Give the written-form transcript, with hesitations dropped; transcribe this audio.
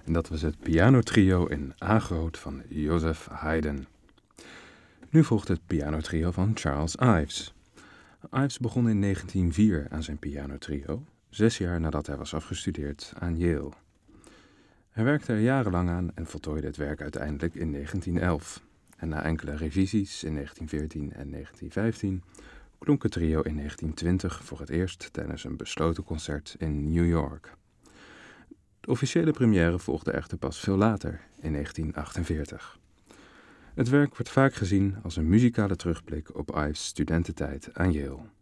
En dat was het pianotrio in A groot van Joseph Haydn. Nu volgt het pianotrio van Charles Ives. Ives begon in 1904 aan zijn pianotrio, 6 jaar nadat hij was afgestudeerd aan Yale. Hij werkte er jarenlang aan en voltooide het werk uiteindelijk in 1911. En na enkele revisies in 1914 en 1915 klonk het trio in 1920 voor het eerst tijdens een besloten concert in New York. De officiële première volgde echter pas veel later, in 1948. Het werk wordt vaak gezien als een muzikale terugblik op Ives' studententijd aan Yale.